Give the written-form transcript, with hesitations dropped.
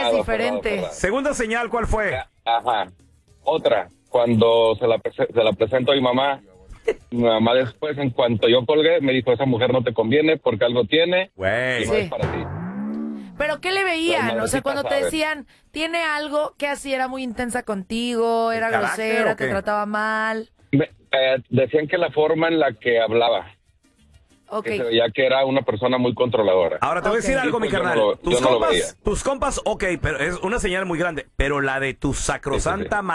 es diferente. Segunda señal, ¿cuál fue? Ajá. Otra, cuando se la presento a mi mamá después, en cuanto yo colgué, me dijo, esa mujer no te conviene porque algo tiene y no es para ti. ¿Pero qué le veían? O sea, cuando te sabe. decían, tiene algo, ¿qué hacía? ¿Era muy intensa contigo? ¿Era grosera? ¿Te trataba mal? Decían que la forma en la que hablaba. Que se veía que era una persona muy controladora. Ahora te voy a decir algo, mi carnal. Tus compas, ok, pero es una señal muy grande. Pero la de tu sacrosanta